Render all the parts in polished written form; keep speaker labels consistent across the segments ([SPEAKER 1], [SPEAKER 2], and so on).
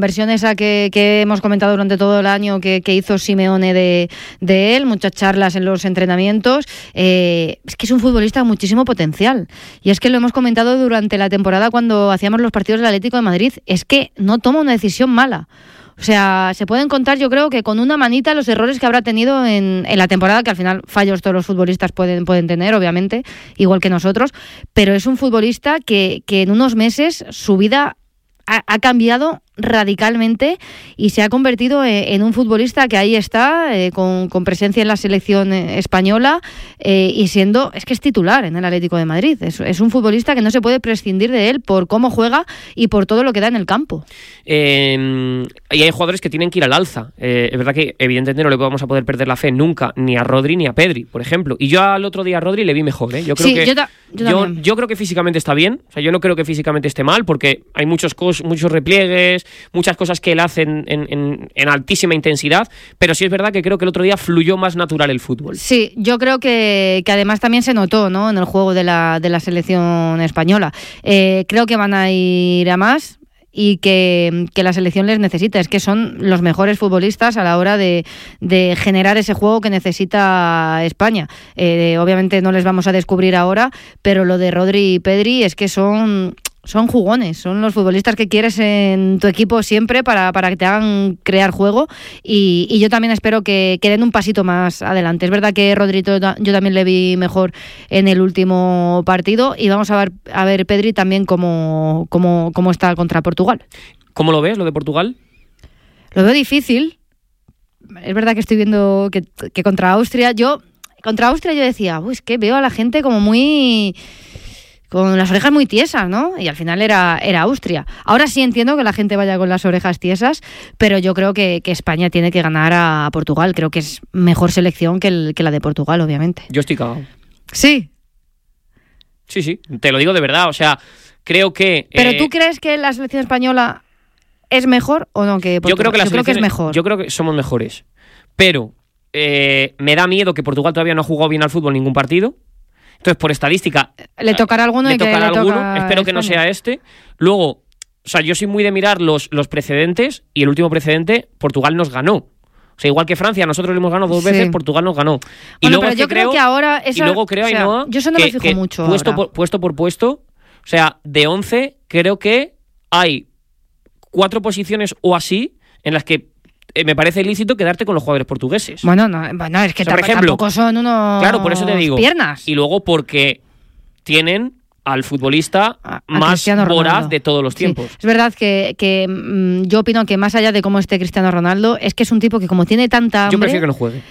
[SPEAKER 1] conversión esa que hemos comentado durante todo el año que hizo Simeone de él, muchas charlas en los entrenamientos, es que es un futbolista con muchísimo potencial. Y es que lo hemos comentado durante la temporada cuando hacíamos los partidos del Atlético de Madrid, es que no toma una decisión mala. O sea, se pueden contar, yo creo que con una manita los errores que habrá tenido en la temporada, que al final fallos todos los futbolistas pueden tener, obviamente, igual que nosotros, pero es un futbolista que en unos meses su vida ha cambiado radicalmente y se ha convertido en un futbolista que ahí está, con presencia en la selección española, y siendo, es que es titular en el Atlético de Madrid. Es un futbolista que no se puede prescindir de él por cómo juega y por todo lo que da en el campo.
[SPEAKER 2] Y hay jugadores que tienen que ir al alza. Es verdad que evidentemente no le vamos a poder perder la fe nunca ni a Rodri ni a Pedri, por ejemplo. Y yo al otro día a Rodri le vi mejor, ¿eh? Yo creo yo creo que físicamente está bien. O sea, yo no creo que físicamente esté mal, porque hay muchos repliegues, muchas cosas que él hace en altísima intensidad, pero sí es verdad que creo que el otro día fluyó más natural el fútbol.
[SPEAKER 1] Sí, yo creo que además también se notó, ¿no?, en el juego de la selección española. Creo que van a ir a más y que la selección les necesita. Es que son los mejores futbolistas a la hora de generar ese juego que necesita España. Obviamente no les vamos a descubrir ahora, pero lo de Rodri y Pedri es que son jugones, son los futbolistas que quieres en tu equipo siempre para que te hagan crear juego, y yo también espero que den un pasito más adelante. Es verdad que Rodrigo yo también le vi mejor en el último partido, y vamos a ver Pedri también cómo está contra Portugal.
[SPEAKER 2] ¿Cómo lo ves, lo de Portugal?
[SPEAKER 1] Lo veo difícil. Es verdad que estoy viendo que contra Austria yo decía, es que veo a la gente como muy... con las orejas muy tiesas, ¿no? Y al final era Austria. Ahora sí entiendo que la gente vaya con las orejas tiesas, pero yo creo que España tiene que ganar a Portugal. Creo que es mejor selección que la de Portugal, obviamente.
[SPEAKER 2] Yo estoy cagado.
[SPEAKER 1] ¿Sí?
[SPEAKER 2] Sí, te lo digo de verdad. O sea, creo que...
[SPEAKER 1] ¿Pero tú crees que la selección española es mejor o no que Portugal?
[SPEAKER 2] Yo creo que es mejor. Yo creo que somos mejores. Pero me da miedo que Portugal todavía no ha jugado bien al fútbol ningún partido. Entonces, por estadística...
[SPEAKER 1] Le tocará alguno.
[SPEAKER 2] Espero que no sea este. Luego, o sea, yo soy muy de mirar los precedentes, y el último precedente, Portugal nos ganó. O sea, igual que Francia, nosotros le hemos ganado 2 veces, Portugal nos ganó. Y
[SPEAKER 1] bueno, pero yo creo que ahora...
[SPEAKER 2] Y luego creo, Ainhoa,
[SPEAKER 1] yo eso no me fijo mucho
[SPEAKER 2] puesto por puesto, o sea, de 11, creo que hay 4 posiciones o así en las que me parece ilícito quedarte con los jugadores portugueses.
[SPEAKER 1] Bueno, es que, o sea, por ejemplo, tampoco son unos...
[SPEAKER 2] Claro, por eso te digo.
[SPEAKER 1] Piernas.
[SPEAKER 2] Y luego porque tienen al futbolista más voraz de todos los tiempos.
[SPEAKER 1] Sí. Es verdad que yo opino que más allá de cómo esté Cristiano Ronaldo, es que es un tipo que como tiene tanta hambre...
[SPEAKER 2] Yo prefiero que no juegue.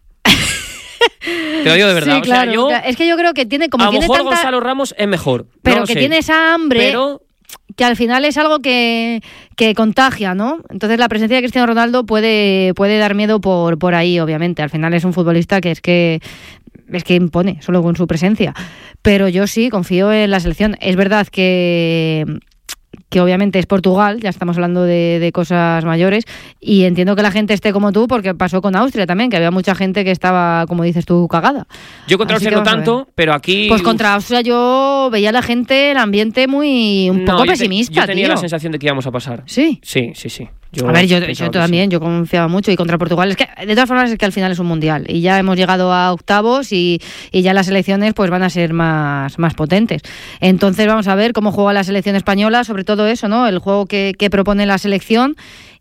[SPEAKER 2] Te lo digo de verdad.
[SPEAKER 1] Sí, claro, es que yo creo que tiene como...
[SPEAKER 2] A lo
[SPEAKER 1] tiene
[SPEAKER 2] mejor
[SPEAKER 1] tanta...
[SPEAKER 2] Gonzalo Ramos es mejor.
[SPEAKER 1] Pero que tiene esa hambre... Pero... que al final es algo que contagia, ¿no? Entonces la presencia de Cristiano Ronaldo puede dar miedo por ahí, obviamente. Al final es un futbolista que es que impone solo con su presencia. Pero yo sí confío en la selección. Es verdad que obviamente es Portugal, ya estamos hablando de cosas mayores, y entiendo que la gente esté como tú, porque pasó con Austria también, que había mucha gente que estaba, como dices tú, cagada.
[SPEAKER 2] Yo contra Austria no tanto, pero aquí...
[SPEAKER 1] Pues contra Austria yo veía a la gente, el ambiente un poco pesimista,
[SPEAKER 2] yo tenía la sensación de que íbamos a pasar.
[SPEAKER 1] ¿Sí?
[SPEAKER 2] Sí.
[SPEAKER 1] Yo también, yo confiaba mucho, y contra Portugal, es que de todas formas es que al final es un mundial y ya hemos llegado a octavos y ya las selecciones pues van a ser más potentes. Entonces vamos a ver cómo juega la selección española, sobre todo eso, ¿no? El juego que propone la selección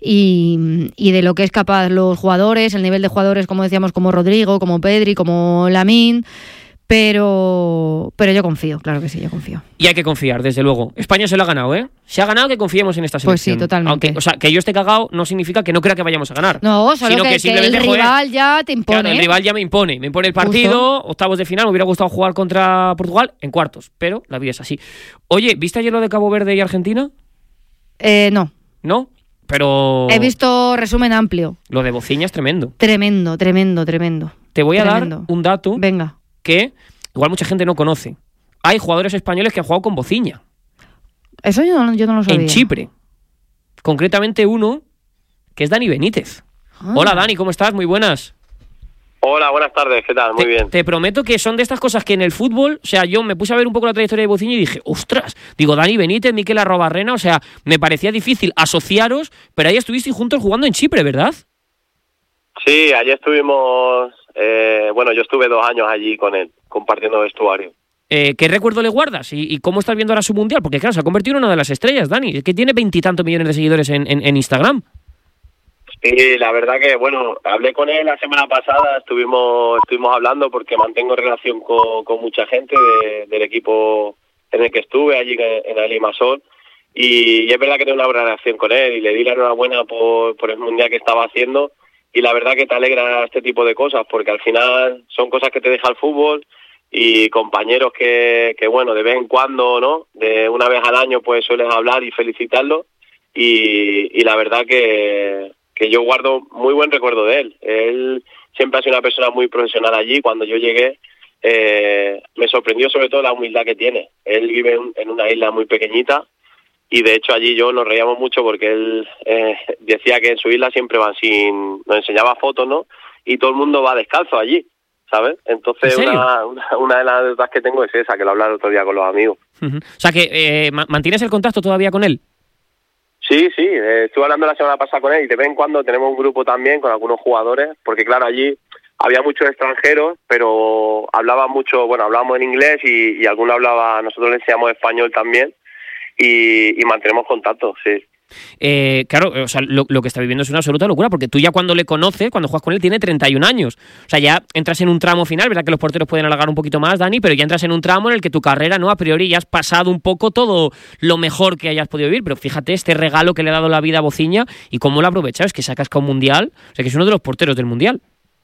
[SPEAKER 1] y de lo que es capaz los jugadores, el nivel de jugadores, como decíamos, como Rodrigo, como Pedri, como Lamine. Pero yo confío, claro que sí, yo confío.
[SPEAKER 2] Y hay que confiar, desde luego. España se lo ha ganado, ¿eh? Se ha ganado que confiemos en esta selección.
[SPEAKER 1] Pues sí, totalmente.
[SPEAKER 2] Aunque, o sea, que yo esté cagado no significa que no crea que vayamos a ganar.
[SPEAKER 1] No, solo que el rival ya te impone.
[SPEAKER 2] Claro, el rival ya me impone el partido. Justo. Octavos de final, me hubiera gustado jugar contra Portugal en cuartos, pero la vida es así. Oye, ¿viste ayer lo de Cabo Verde y Argentina?
[SPEAKER 1] No.
[SPEAKER 2] ¿No? Pero...
[SPEAKER 1] He visto resumen amplio.
[SPEAKER 2] Lo de Bociña es tremendo.
[SPEAKER 1] Tremendo.
[SPEAKER 2] Te voy a dar un dato.
[SPEAKER 1] Venga.
[SPEAKER 2] Que igual mucha gente no conoce. Hay jugadores españoles que han jugado con Bociña.
[SPEAKER 1] Eso yo no lo sabía.
[SPEAKER 2] En Chipre. Concretamente uno que es Dani Benítez. Hola Dani, ¿cómo estás? Muy buenas.
[SPEAKER 3] Hola, buenas tardes, ¿qué tal? Muy bien.
[SPEAKER 2] Te prometo que son de estas cosas que en el fútbol, o sea, yo me puse a ver un poco la trayectoria de Bociña y dije, ostras, digo, Dani Benítez, Mikel Arrobarrena, o sea, me parecía difícil asociaros, pero ahí estuvisteis juntos jugando en Chipre, ¿verdad?
[SPEAKER 3] Sí, allí estuvimos, yo estuve 2 años allí con él, compartiendo vestuario.
[SPEAKER 2] ¿Qué recuerdo le guardas? ¿Y cómo estás viendo ahora su mundial? Porque claro, se ha convertido en una de las estrellas, Dani, es que tiene 20 y tantos millones de seguidores en Instagram.
[SPEAKER 3] Sí, la verdad que, hablé con él la semana pasada, estuvimos hablando porque mantengo relación con mucha gente del equipo en el que estuve, allí en el Limassol, y es verdad que tengo una buena relación con él, y le di la enhorabuena por el mundial que estaba haciendo, y la verdad que te alegra este tipo de cosas, porque al final son cosas que te deja el fútbol, y compañeros que de vez en cuando, ¿no?, de una vez al año, pues sueles hablar y felicitarlo, y la verdad que yo guardo muy buen recuerdo de él. Él siempre ha sido una persona muy profesional allí. Cuando yo llegué, me sorprendió sobre todo la humildad que tiene. Él vive en una isla muy pequeñita y de hecho allí nos reíamos mucho porque él decía que en su isla siempre nos enseñaba fotos, ¿no? Y todo el mundo va descalzo allí, ¿sabes? Entonces una de las dudas que tengo es esa, que lo hablaba el otro día con los amigos.
[SPEAKER 2] Uh-huh. O sea que ¿mantienes el contacto todavía con él?
[SPEAKER 3] Sí, estuve hablando la semana pasada con él y de vez en cuando tenemos un grupo también con algunos jugadores, porque claro, allí había muchos extranjeros, pero hablábamos en inglés y algunos nosotros le enseñamos español también y mantenemos contacto, sí.
[SPEAKER 2] Claro, o sea, lo que está viviendo es una absoluta locura, porque tú ya cuando le conoces, cuando juegas con él, tiene 31 años. O sea, ya entras en un tramo final, verdad que los porteros pueden alargar un poquito más, Dani, pero ya entras en un tramo en el que tu carrera, ¿no?, a priori ya has pasado un poco todo lo mejor que hayas podido vivir, pero fíjate este regalo que le ha dado la vida a Bociña y cómo lo ha aprovechado, es que se ha cascado un mundial, o sea, que es uno de los porteros del mundial.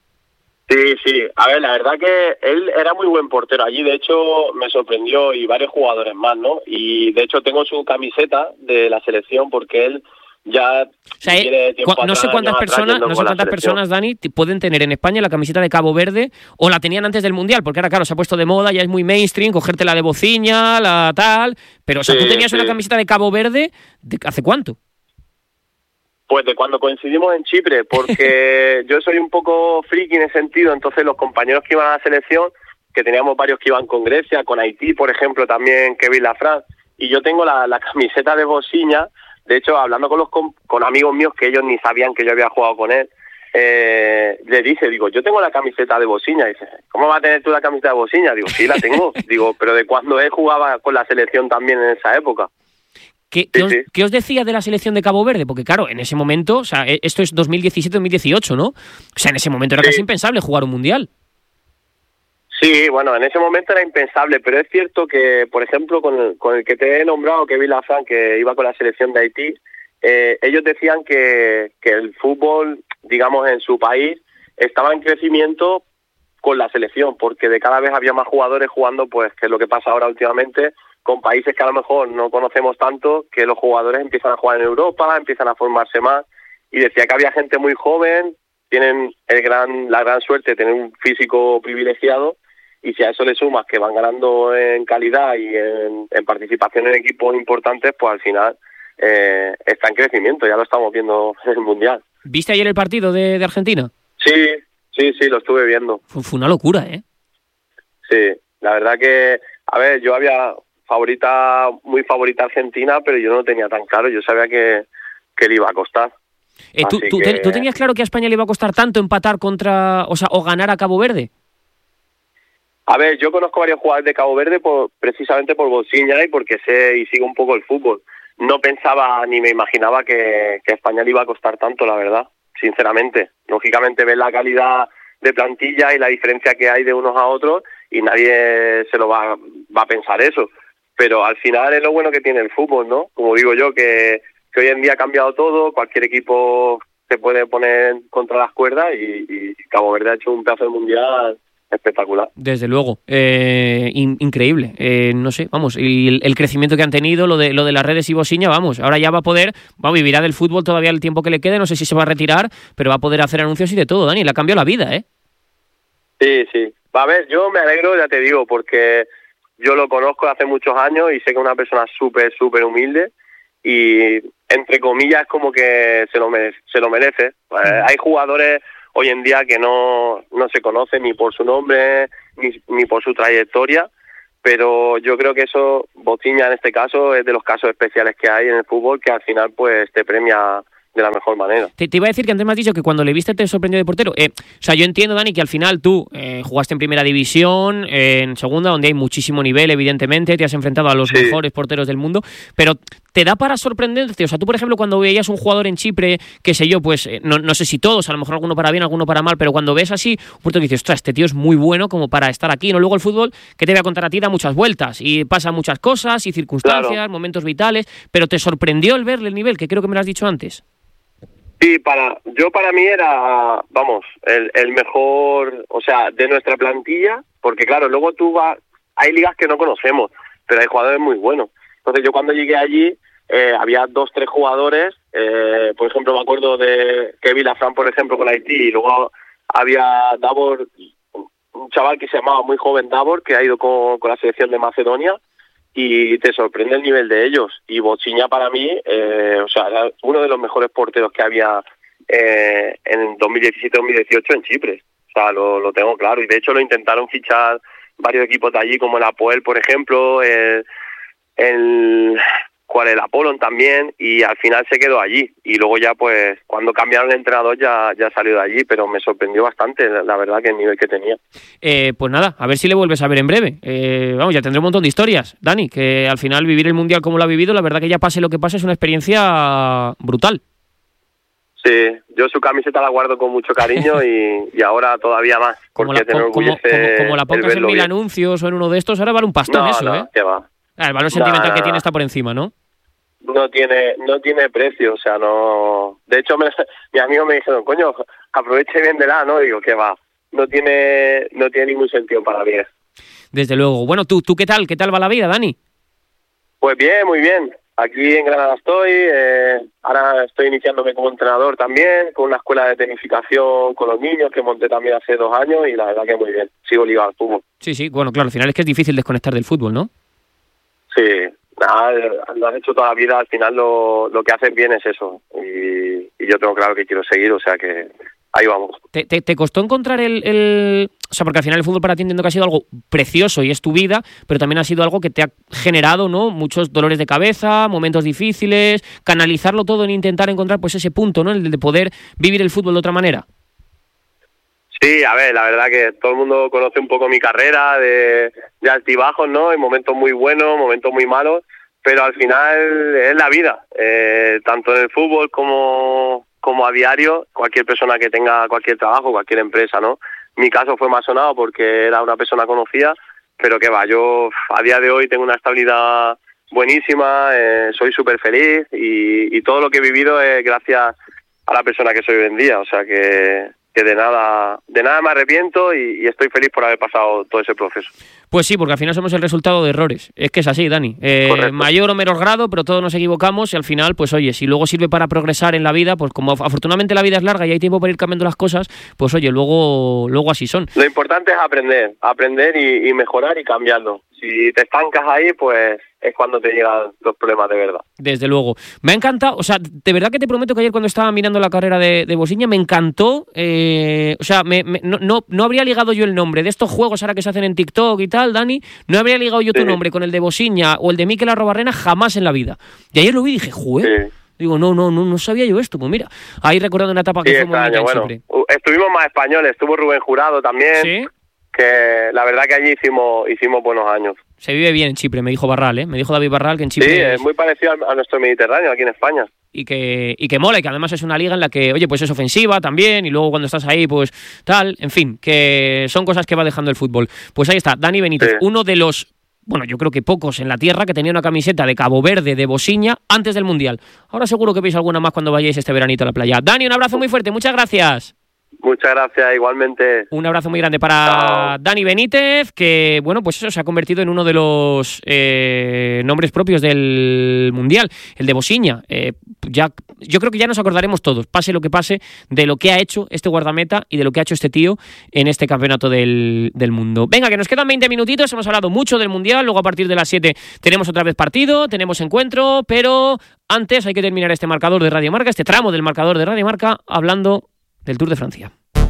[SPEAKER 3] Sí, a ver, la verdad que él era muy buen portero allí, de hecho me sorprendió y varios jugadores más, ¿no? Y de hecho tengo su camiseta de la selección porque él ya tiene tiempo
[SPEAKER 2] no sé cuántas personas, Dani, pueden tener en España la camiseta de Cabo Verde o la tenían antes del Mundial, porque ahora claro, se ha puesto de moda, ya es muy mainstream, cogerte la de Bociña, la tal, pero o sea, tú tenías una camiseta de Cabo Verde, ¿hace cuánto?
[SPEAKER 3] Pues de cuando coincidimos en Chipre, porque yo soy un poco friki en ese sentido, entonces los compañeros que iban a la selección, que teníamos varios que iban con Grecia, con Haití, por ejemplo, también Kevin Lafrance, y yo tengo la camiseta de Bociña, de hecho, hablando con amigos míos que ellos ni sabían que yo había jugado con él, le digo, yo tengo la camiseta de Bociña, y dice, ¿cómo vas a tener tú la camiseta de Bociña? Digo, sí, la tengo, pero de cuando él jugaba con la selección también en esa época.
[SPEAKER 2] ¿Qué os decía de la selección de Cabo Verde? Porque claro, en ese momento, o sea, esto es 2017-2018, ¿no? O sea, en ese momento era casi impensable jugar un mundial.
[SPEAKER 3] Sí, en ese momento era impensable, pero es cierto que, por ejemplo, con el que te he nombrado, Kevin Lafrance, que iba con la selección de Haití, ellos decían que el fútbol, digamos, en su país estaba en crecimiento con la selección, porque de cada vez había más jugadores jugando, pues, que es lo que pasa ahora últimamente, con países que a lo mejor no conocemos tanto, que los jugadores empiezan a jugar en Europa, empiezan a formarse más, y decía que había gente muy joven, tienen la gran suerte de tener un físico privilegiado, y si a eso le sumas que van ganando en calidad y en participación en equipos importantes, pues al final está en crecimiento, ya lo estamos viendo en el Mundial.
[SPEAKER 2] ¿Viste ayer el partido de Argentina?
[SPEAKER 3] Sí, lo estuve viendo.
[SPEAKER 2] Fue una locura, ¿eh?
[SPEAKER 3] Sí, la verdad que, a ver, yo había muy favorita Argentina, pero yo no lo tenía tan claro, yo sabía que le iba a costar.
[SPEAKER 2] ¿Tú tenías claro que a España le iba a costar tanto empatar o ganar a Cabo Verde?
[SPEAKER 3] A ver, yo conozco varios jugadores de Cabo Verde precisamente por Bociña y porque sé y sigo un poco el fútbol. No pensaba ni me imaginaba que a España le iba a costar tanto, la verdad, sinceramente. Lógicamente ves la calidad de plantilla y la diferencia que hay de unos a otros y nadie se lo va a pensar eso. Pero al final es lo bueno que tiene el fútbol, ¿no? Como digo yo, que hoy en día ha cambiado todo, cualquier equipo se puede poner contra las cuerdas y Cabo Verde ha hecho un pedazo de mundial espectacular.
[SPEAKER 2] Desde luego, increíble, no sé, vamos, y el crecimiento que han tenido, lo de las redes y Bociña, vamos, ahora ya vivirá del fútbol todavía el tiempo que le quede, no sé si se va a retirar, pero va a poder hacer anuncios y de todo, Dani, le ha cambiado la vida, ¿eh?
[SPEAKER 3] Sí, a ver, yo me alegro, ya te digo, porque yo lo conozco hace muchos años y sé que es una persona súper humilde y, entre comillas, como que se lo merece. Hay jugadores hoy en día que no se conoce ni por su nombre ni por su trayectoria, pero yo creo que eso, Bociña en este caso, es de los casos especiales que hay en el fútbol, que al final pues te premia de la mejor manera.
[SPEAKER 2] Te iba a decir que antes me has dicho que cuando le viste te sorprendió de portero. O sea, yo entiendo, Dani, que al final tú jugaste en primera división, en segunda, donde hay muchísimo nivel, evidentemente, te has enfrentado a los mejores porteros del mundo, pero ¿te da para sorprenderte? O sea, tú, por ejemplo, cuando veías un jugador en Chipre, qué sé yo, pues no sé si todos, a lo mejor alguno para bien, alguno para mal, pero cuando ves así, un portero que dices, ostras, este tío es muy bueno como para estar aquí, ¿no? Luego el fútbol, que te voy a contar a ti, da muchas vueltas y pasan muchas cosas y circunstancias, momentos vitales, pero ¿te sorprendió el verle el nivel, que creo que me lo has dicho antes?
[SPEAKER 3] Sí, para mí era, vamos, el mejor, o sea, de nuestra plantilla, porque claro, luego hay ligas que no conocemos, pero hay jugadores muy buenos. Entonces yo cuando llegué allí, había 2-3 jugadores, por ejemplo me acuerdo de Kevin Lafran, por ejemplo, con Haití, y luego había Davor, un chaval que se llamaba muy joven Davor, que ha ido con la selección de Macedonia, y te sorprende el nivel de ellos. Y Bociña para mí, o sea, era uno de los mejores porteros que había en 2017-2018 en Chipre. O sea, lo tengo claro. Y de hecho lo intentaron fichar varios equipos de allí, como el Apoel, por ejemplo, el Apollon también, y al final se quedó allí. Y luego ya, pues, cuando cambiaron el entrenador ya salió de allí, pero me sorprendió bastante, la verdad, que el nivel que tenía.
[SPEAKER 2] Pues nada, a ver si le vuelves a ver en breve. Vamos, ya tendré un montón de historias, Dani, que al final vivir el Mundial como lo ha vivido, la verdad que ya pase lo que pase, es una experiencia brutal.
[SPEAKER 3] Sí, yo su camiseta la guardo con mucho cariño y ahora todavía más, porque
[SPEAKER 2] como la pongas en 1000 anuncios o en uno de estos, ahora vale un pastón
[SPEAKER 3] ¿qué va?
[SPEAKER 2] El valor sentimental que tiene está por encima, ¿no?
[SPEAKER 3] No tiene precio, o sea, no. De hecho, mis amigos me dijeron, coño, aproveche y véndela, ¿no? Digo, ¿qué va? No tiene ningún sentido para mí.
[SPEAKER 2] Desde luego. Bueno, ¿tú qué tal? ¿Qué tal va la vida, Dani?
[SPEAKER 3] Pues bien, muy bien. Aquí en Granada estoy. Ahora estoy iniciándome como entrenador también, con una escuela de tecnificación con los niños que monté también hace 2 años, y la verdad que muy bien. Sigo ligado al fútbol.
[SPEAKER 2] Sí, bueno, claro, al final es que es difícil desconectar del fútbol, ¿no?
[SPEAKER 3] Sí. Nada, lo has hecho toda la vida, al final lo que haces bien es eso, y yo tengo claro que quiero seguir, o sea que ahí vamos.
[SPEAKER 2] ¿Te costó encontrar o sea, porque al final el fútbol para ti entiendo que ha sido algo precioso y es tu vida, pero también ha sido algo que te ha generado, ¿no?, muchos dolores de cabeza, momentos difíciles, canalizarlo todo en intentar encontrar pues ese punto, ¿no?, el de poder vivir el fútbol de otra manera?
[SPEAKER 3] Sí, a ver, la verdad que todo el mundo conoce un poco mi carrera de altibajos, ¿no? Hay momentos muy buenos, momentos muy malos, pero al final es la vida, tanto en el fútbol como a diario, cualquier persona que tenga cualquier trabajo, cualquier empresa, ¿no? Mi caso fue más sonado porque era una persona conocida, pero que va, yo a día de hoy tengo una estabilidad buenísima, soy súper feliz y todo lo que he vivido es gracias a la persona que soy hoy en día, o sea que de nada me arrepiento y estoy feliz por haber pasado todo ese proceso.
[SPEAKER 2] Pues sí, porque al final somos el resultado de errores. Es que es así, Dani. Mayor o menor grado, pero todos nos equivocamos y al final, pues oye, si luego sirve para progresar en la vida, pues como afortunadamente la vida es larga y hay tiempo para ir cambiando las cosas, pues oye, luego así son.
[SPEAKER 3] Lo importante es aprender y mejorar y cambiarlo. Si te estancas ahí, pues es cuando te llegan los problemas de verdad.
[SPEAKER 2] Desde luego. Me ha encantado, o sea, de verdad que te prometo que ayer cuando estaba mirando la carrera de Bociña me encantó, o sea, no habría ligado yo el nombre de estos juegos ahora que se hacen en TikTok y tal, Dani, no habría ligado yo tu nombre con el de Bociña o el de Mikel Arrobarrena jamás en la vida. Y ayer lo vi y dije, joder, digo, no sabía yo esto, pues mira, ahí recordando una etapa que fue muy bonita en Chipre.
[SPEAKER 3] Estuvimos más españoles, estuvo Rubén Jurado también. ¿Sí? Que la verdad que allí hicimos buenos años.
[SPEAKER 2] Se vive bien en Chipre, me dijo Barral, me dijo David Barral que en Chipre...
[SPEAKER 3] Sí, es muy parecido a nuestro Mediterráneo aquí en España.
[SPEAKER 2] Y que mola, y que además es una liga en la que, oye, pues es ofensiva también, y luego cuando estás ahí, pues tal, en fin, que son cosas que va dejando el fútbol. Pues ahí está, Dani Benítez, uno de los, bueno, yo creo que pocos en la tierra que tenía una camiseta de Cabo Verde, de Bociña, antes del Mundial. Ahora seguro que veis alguna más cuando vayáis este veranito a la playa. Dani, un abrazo muy fuerte, muchas gracias.
[SPEAKER 3] Muchas gracias, igualmente.
[SPEAKER 2] Un abrazo muy grande para Dani Benítez, que, bueno, pues eso se ha convertido en uno de los nombres propios del Mundial, el de Bociña. Yo creo que ya nos acordaremos todos, pase lo que pase, de lo que ha hecho este guardameta y de lo que ha hecho este tío en este campeonato del mundo. Venga, que nos quedan 20 minutitos, hemos hablado mucho del Mundial, luego a partir de las 7 tenemos otra vez partido, tenemos encuentro, pero antes hay que terminar este marcador de Radio Marca, este tramo del marcador de Radio Marca, hablando del Tour de Francia.